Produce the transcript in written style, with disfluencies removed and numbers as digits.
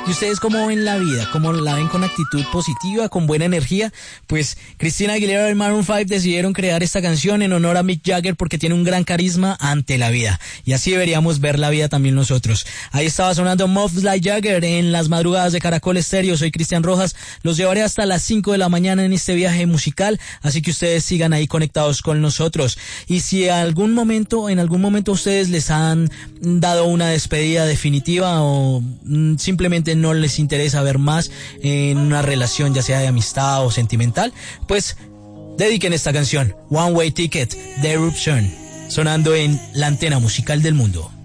¿Y ustedes cómo ven la vida? ¿Cómo la ven con actitud positiva, con buena energía? Pues Christina Aguilera y Maroon 5 decidieron crear esta canción en honor a Mick Jagger porque tiene un gran carisma ante la vida. Y así deberíamos ver la vida también nosotros. Ahí estaba sonando Moves Like Jagger en las madrugadas de Caracol Estéreo. Soy Cristian Rojas. Los llevaré hasta las 5 de la mañana en este viaje musical. Así que ustedes sigan ahí conectados con nosotros. Y si en algún momento ustedes les han dado una despedida definitiva o simplemente no les interesa ver más en una relación, ya sea de amistad o sentimental, pues dediquen esta canción, One Way Ticket, de Eruption, sonando en la antena musical del mundo.